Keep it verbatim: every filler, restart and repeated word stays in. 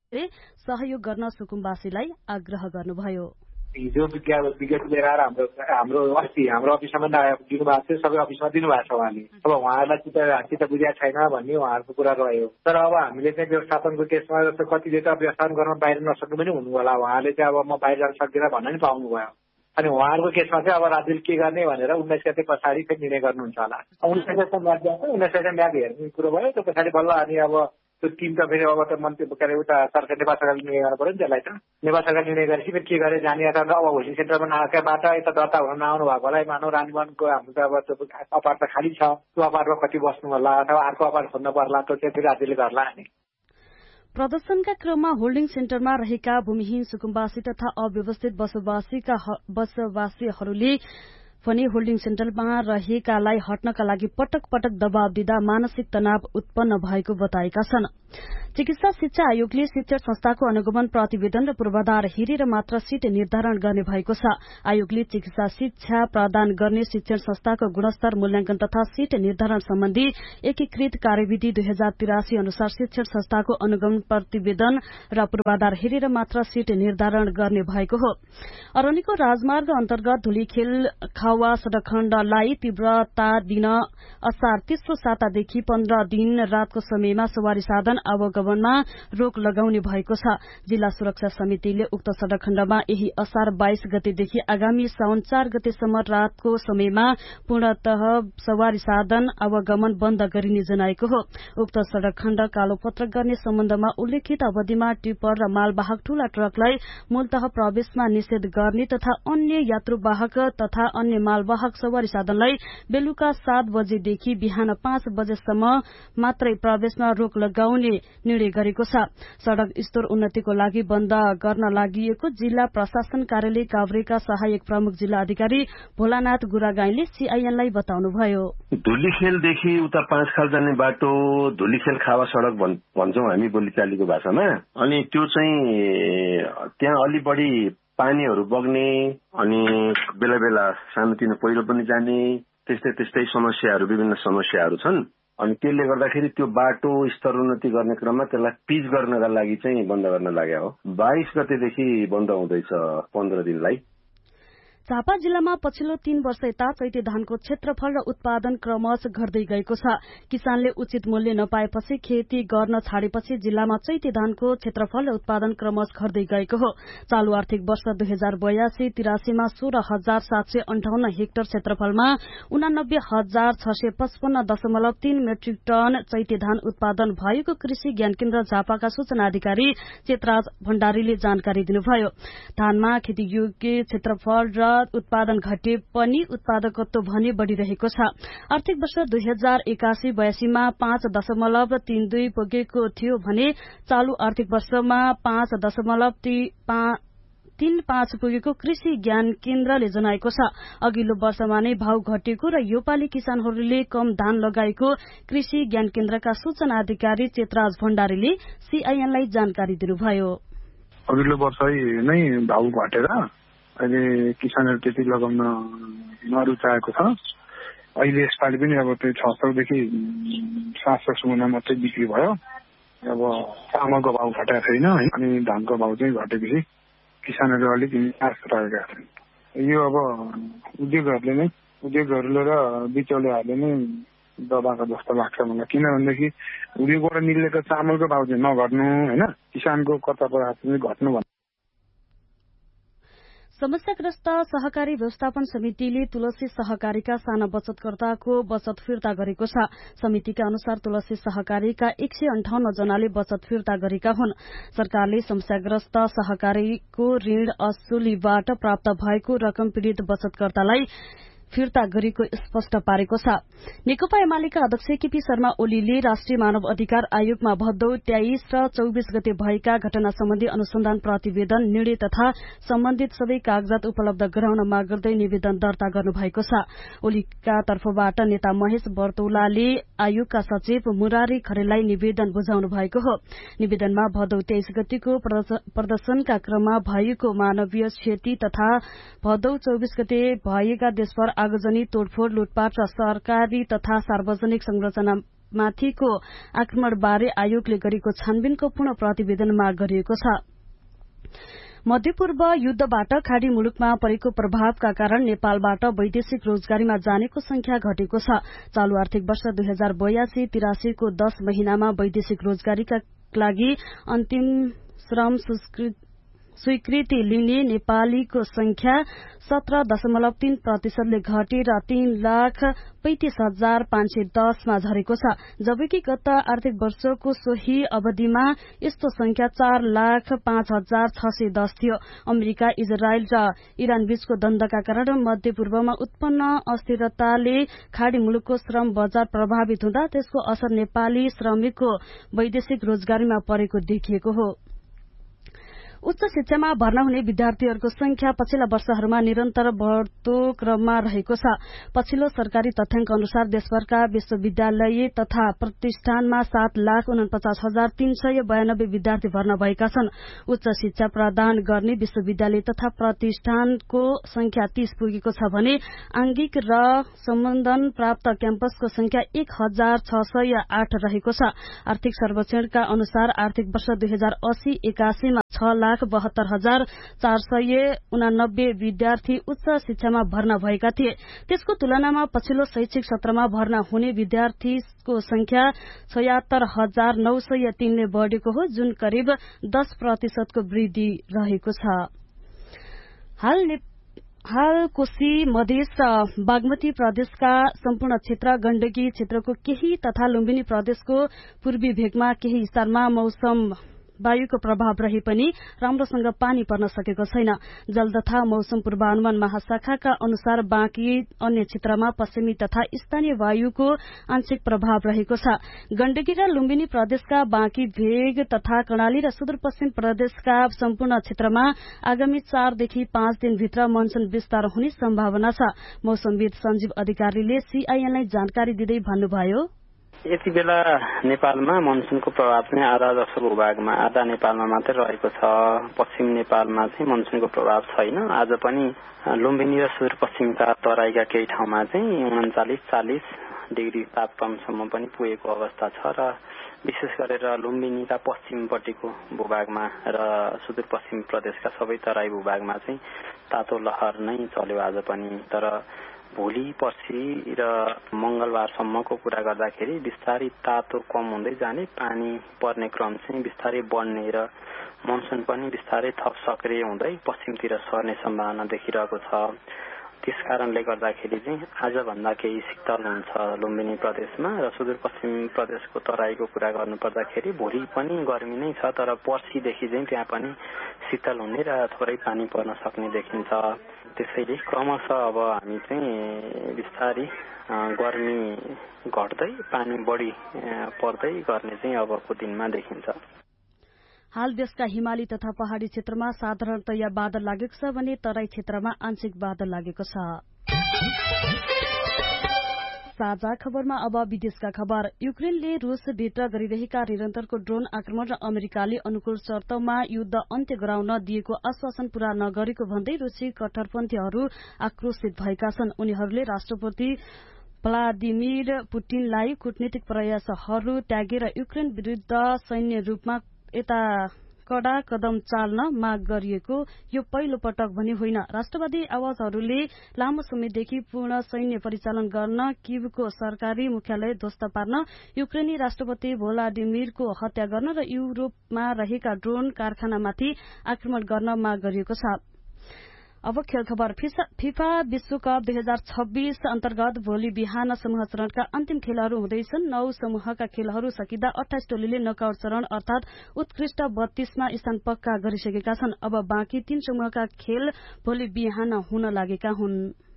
सहयोग गर्न सुकुम्बासीलाई आग्रह गर्नुभयो। हिजो विगत लिएर आएर हाम्रो हाम्रो अस्ति हाम्रो अफिसमा दिनुभएको थियो, सबै अफिसमा दिनुभएको छ उहाँले। अब उहाँहरूलाई चित्त बुझिया छैन भन्ने उहाँहरूको कुरा रह्यो। तर अब हामीले चाहिँ व्यवस्थापनको केसमा जस्तो कतिले त व्यवस्थापन गर्न बाहिर नसक्नु पनि हुनु होला, उहाँले चाहिँ अब म बाहिर जान सक्दिनँ भन्न नि पाउनुभयो। अनि उहाँहरूको केसमा चाहिँ अब राज्यले के गर्ने भनेर उन्नाइस गते पछाडि चाहिँ निर्णय गर्नुहुन्छ होला। उन्नाइस गते म्याच जान्छ, उन्नाइस गते म्याच हेर्ने कुरो भयो। त्यो पछाडि बल्ल अनि अब त्यो टिम त फेरि अब त मन्त्री के अरे उता सरकार नेपाल सरकारले निर्णय गर्नु पऱ्यो नि त्यसलाई त। नेपाल सरकार निर्णय गरेपछि फेरि के गरे जाने अथवा अब होल्डिङ सेन्टरमा नआएकाबाट यता दर्ता हुन नआउनु भएको होला। मानव रानीवनको हाम्रो त अब त्यो अपार्ट त खाली छ, त्यो अपार्टमा कति बस्नु होला अथवा अर्को अपार्ट खोज्नु पर्ला, त्यो चाहिँ फेरि राज्यले गर्ला नि। प्रदर्शनका क्रममा होल्डिङ सेन्टरमा रहेका भूमिहीन सुकुम्बासी तथा अव्यवस्थित बसोबासीका बसोबासीहरूले पनि होल्डिङ सेन्टरमा रहेकालाई हट्नका लागि पटक पटक दबाव दिँदा मानसिक तनाव उत्पन्न भएको बताएका छन्। चिकित्सा शिक्षा आयोगले शिक्षण संस्थाको अनुगमन प्रतिवेदन र पूर्वाधार हेरेर मात्र सीट निर्धारण गर्ने भएको छ। आयोगले चिकित्सा शिक्षा प्रदान गर्ने शिक्षण संस्थाको गुणस्तर मूल्याङ्कन तथा सीट निर्धारण सम्बन्धी एकीकृत कार्यविधि दुई हजार तिरासी अनुसार शिक्षण संस्थाको अनुगमन प्रतिवेदन र पूर्वाधार हेरेर मात्र सीट निर्धारण गर्ने भएको हो। अरनिको राजमार्ग अन्तर्गत धुलीखेल खावा सड़क खण्डलाई तीव्रता दिन असार तेस्रो सातादेखि पन्ध्र दिन रातको समयमा सवारी साधन आवागमनमा रोक लगाउने भएको छ। जिल्ला सुरक्षा समितिले उक्त सड़क खण्डमा यही असार बाइस गतेदेखि आगामी साउन चार गतेसम्म रातको समयमा पूर्णतः सवारी साधन आवागमन बन्द गरिने जनाएको हो। उक्त सड़क खण्ड कालोपत्र गर्ने सम्बन्धमा उल्लेखित अवधिमा टिप्पर र मालवाहक ठूला ट्रकलाई मूलतः प्रवेशमा निषेध गर्ने तथा अन्य यात्रुवाहक तथा अन्य मालवाहक सवारी साधनलाई बेलुका सात बजेदेखि बिहान पाँच बजेसम्म मात्रै प्रवेशमा रोक लगाउने निर्णय गरेको छ। सड़क स्तर उन्नतिको लागि बन्द गर्न लागि जिल्ला प्रशासन कार्यालय काभ्रेका सहायक प्रमुख जिल्ला अधिकारी भोलानाथ गुरागाईले सीआईएनलाई बताउनुभयो। धुलीखेलदेखि उता पाँच खाल जाने बाटो धुलीखेल खावा सड़क भन्छौं हामी बोलीचालीको भाषामा। अनि त्यो चाहिँ त्यहाँ अलि बढी पानीहरू बग्ने अनि बेला बेला सानोतिनो पहिरो पनि जाने त्यस्तै त्यस्तै समस्याहरू विभिन्न समस्याहरू छन्। अनि त्यसले गर्दाखेरि त्यो बाटो स्तर उन्नति गर्ने क्रममा त्यसलाई पिच गर्नका लागि चाहिँ बन्द गर्न लाग्यो हो। बाइस गतेदेखि बन्द हुँदैछ पन्ध्र दिनलाई। झापा जिल्लामा पछिल्लो तीन वर्ष यता चैते धानको क्षेत्रफल र उत्पादन क्रमशः घट्दै गएको छ। किसानले उचित मूल्य नपाएपछि खेती गर्न छाडेपछि जिल्लामा चैते धानको क्षेत्रफल र उत्पादन क्रमशः घट्दै गएको हो। चालू आर्थिक वर्ष दुई हजार बयासी तिरासीमा सोह्र हजार सात सय अन्ठाउन्न हेक्टर क्षेत्रफलमा उनानब्बे हजार छ सय पचपन्न दशमलव तीन मेट्रिक टन चैते धान उत्पादन भएको कृषि ज्ञान केन्द्र झापाका सूचना अधिकारी चेतराज भण्डारीले जानकारी दिनुभयो। धानमा खेतीयोग्य क्षेत्रफल र उत्पादन घटे पनि उत्पादकत्व भने बढ़िरहेको छ। आर्थिक वर्ष दुई हजार एकासी बयासीमा पाँच दशमलव तीन दुई पुगेको थियो भने चालू आर्थिक वर्षमा पाँच दशमलव तीन पाँच पुगेको कृषि ज्ञान केन्द्रले जनाएको छ। अघिल्लो वर्षमा नै भाव घटेको र योपालि किसानहरूले कम धान लगाएको कृषि ज्ञान केन्द्रका सूचना अधिकारी चेतराज भण्डारीले सीआईएनलाई जानकारी दिनुभयो। अघिल्लो वर्ष नै भाव घटेर अहिले किसानहरू त्यति लगाउन नरुचाएको छ। अहिले यसपालि पनि अब त्यो छ सौदेखि सात सौसम्म मात्रै बिक्री भयो। अब चामलको भाव घटेको छैन अनि धानको भाव चाहिँ घटेपछि किसानहरू अलिक निराश रहेका छन्। यो अब उद्योगहरूले नै उद्योगहरूले र बिचौलियाहरूले नै दबाएको जस्तो लाग्छ मलाई। किनभनेदेखि उद्योगबाट निक्लेको चामलको भाव चाहिँ नघट्नु होइन, किसानको कताबाट चाहिँ घट्नु भन्नु। समस्याग्रस्त सहकारी व्यवस्थापन समितिले तुलसी सहकारीका साना बचतकर्ताको बचत फिर्ता गरेको छ। समितिका अनुसार तुलसी सहकारीका एक सय अन्ठाउन्न जनाले बचत फिर्ता गरेका हुन्। सरकारले समस्याग्रस्त सहकारीको ऋण असुलीबाट प्राप्त भएको रकम पीड़ित बचतकर्तालाई फिर्ता गरेको स्पष्ट पारेको छ। नेकपा एमालेका अध्यक्ष केपी शर्मा ओलीले राष्ट्रिय मानव अधिकार आयोगमा भदौ तेइस र चौबीस गते भएका घटना सम्बन्धी अनुसन्धान प्रतिवेदन निर्णय तथा सम्बन्धित सबै कागजात उपलब्ध गराउन माग गर्दै निवेदन दर्ता गर्नुभएको छ। ओलीका तर्फबाट नेता महेश बर्तौलाले आयोगका सचिव मुरारी खरेललाई निवेदन बुझाउनु भएको हो। निवेदनमा भदौ तेइस गतेको प्रदर्शनका क्रममा भएको मानवीय क्षति तथा भदौ चौबीस गते भएका देशभर आगजनी तोडफोड़ लुटपाट र सरकारी तथा सार्वजनिक संरचना माथिको आक्रमणबारे आयोगले गरेको छानबिनको पुनः प्रतिवेदन माग गरिएको छ। मध्यपूर्व युद्धबाट खाड़ी मुलुकमा परेको प्रभावका कारण नेपालबाट वैदेशिक रोजगारीमा जानेको संख्या घटेको छ। चालू आर्थिक वर्ष दुई हजार बयासी तिरासीको दश महिनामा वैदेशिक रोजगारीका लागि अन्तिम श्रम स्वीकृति लिने नेपालीको संख्या सत्र दशमलव तीन प्रतिशतले घटेर तीन लाख पैंतिस हजार पाँच सय दसमा झरेको छ, जबकि गत आर्थिक वर्षको सोही अवधिमा यस्तो संख्या चार लाख पाँच हजार छ सय दस थियो। अमेरिका, इजरायल र इरान बीचको द्वन्द्वका कारण मध्यपूर्वमा उत्पन्न अस्थिरताले खाड़ी मुलुकको श्रम बजार प्रभावित हुँदा त्यसको असर नेपाली श्रमिकको वैदेशिक रोजगारीमा परेको देखिएको हो। उच्च शिक्षामा भर्ना हुने विद्यार्थीहरूको संख्या पछिल्ला वर्षहरूमा निरन्तर बढ्दो क्रममा रहेको छ। पछिल्लो सरकारी तथ्याङ्क अनुसार देशभरका विश्वविद्यालय तथा प्रतिष्ठानमा सात लाख उनपचास हजार तीन सय बयानब्बे विद्यार्थी भर्ना भएका छन्। उच्च शिक्षा प्रदान गर्ने विश्वविद्यालय तथा प्रतिष्ठानको संख्या तीस पुगेको छ भने आंगिक र सम्बन्धन प्राप्त क्याम्पसको संख्या एक हजार छ सय आठ रहेको छ। आर्थिक सर्वेक्षणका अनुसार आर्थिक वर्ष दुई हजार अस्सी एकासीमा छ लाख बहत्तर हजार चार सय उनानब्बे विद्यार्थी उच्च शिक्षामा भर्ना भएका थिए। त्यसको तुलनामा पछिल्लो शैक्षिक सत्रमा भर्ना हुने विद्यार्थीको संख्या छयत्तर हजार नौ सय तीनले बढ़ेको हो, जुन करिब दस प्रतिशतको वृद्धि रहेको छ। हाल हाल कोशी मधेस र बागमती प्रदेशका सम्पूर्ण क्षेत्र, गण्डकी क्षेत्रको केही तथा लुम्बिनी प्रदेशको पूर्वी भेगमा केही स्थानमा मौसम वायुको प्रभाव रहे पनि राम्रोसँग पानी पर्न सकेको छैन। जल तथा मौसम पूर्वानुमान महाशाखाका अनुसार बाँकी अन्य क्षेत्रमा पश्चिमी तथा स्थानीय वायुको आंशिक प्रभाव रहेको छ। गण्डकी र लुम्बिनी प्रदेशका बाँकी भेग तथा कर्णाली र सुदूरपश्चिम प्रदेशका सम्पूर्ण क्षेत्रमा आगामी चारदेखि पाँच दिनभित्र मनसून विस्तार हुने सम्भावना छ। मौसमविद सञ्जीव अधिकारीले सीआईएनलाई जानकारी दिँदै भन्नुभयो, यति बेला नेपालमा मनसूनको प्रभाव चाहिँ आधा जसो भूभागमा, आधा नेपालमा मात्रै रहेको छ। पश्चिम नेपालमा चाहिँ मनसूनको प्रभाव छैन। आज पनि लुम्बिनी र सुदूरपश्चिमका तराईका केही ठाउँमा चाहिँ उन्चालिस चालिस डिग्री तापक्रमसम्म पनि पुगेको अवस्था छ र विशेष गरेर लुम्बिनीका पश्चिमपट्टिको भूभागमा र सुदूरपश्चिम प्रदेशका सबै तराई भूभागमा चाहिँ तातो लहर नै चल्यो आज पनि। तर भोलि पर्सि र मंगलबारसम्मको कुरा गर्दाखेरि बिस्तारै तातो कम हुँदै जाने, पानी पर्ने क्रम चाहिँ बिस्तारै बढ्ने र मनसून पनि बिस्तारै थप सक्रिय हुँदै पश्चिमतिर सर्ने सम्भावना देखिरहेको छ। त्यस कारणले गर्दाखेरि चाहिँ आजभन्दा केही शीतल हुन्छ लुम्बिनी प्रदेशमा र सुदूरपश्चिम प्रदेशको तराईको कुरा गर्नुपर्दाखेरि भोलि पनि गर्मी नै छ, तर पर्सिदेखि चाहिँ त्यहाँ पनि शीतल हुने र थोरै पानी पर्न सक्ने देखिन्छ। त्यसैले क्रमशः अब हामी चाहिँ बिस्तारै गर्मी घट्दै पानी बढी पर्दै गर्ने चाहिँ अबको दिनमा देखिन्छ। हाल देशका हिमाली तथा पहाड़ी क्षेत्रमा साधारणतया बादल लागेको छ भने तराई क्षेत्रमा आंशिक बादल लागेको छ। साझा खबरमा अब विदेशका खबर। युक्रेनले रूसभित्र गरिरहेका निरन्तरको ड्रोन आक्रमण र अमेरिकाले अनुकूल शर्तमा युद्ध अन्त्य गराउन दिएको आश्वासन पूरा नगरेको भन्दै रूसी कट्टरपन्थीहरू आक्रोशित भएका छन्। उनीहरूले राष्ट्रपति भ्लादिमिर पुटिनलाई कूटनीतिक प्रयासहरू त्यागेर युक्रेन विरूद्ध सैन्य रूपमा यता कडा कदम चाल्न माग गरिएको यो पहिलो पटक भने होइन। राष्ट्रवादी आवाजहरूले लामो समयदेखि पूर्ण सैन्य परिचालन गर्न किभको सरकारी मुख्यालय ध्वस्त पार्न, युक्रेनी राष्ट्रपति भ्लादिमिरको हत्या गर्न र युरोपमा रहेका ड्रोन कारखानामाथि आक्रमण गर्न माग गरिएको छ। अब खेल खबर। फिफा विश्वकप दुई हजार छब्बीस अन्तर्गत भोलि बिहान समूह चरणका अन्तिम खेलहरू हुँदैछन्। नौ समूहका खेलहरू सकिँदा अठाइस टोलीले नकआउट चरण अर्थात उत्कृष्ट बत्तीसमा स्थान पक्का गरिसकेका छन्। अब बाँकी तीन समूहका खेल भोलि बिहान हुन लागेका हुन्।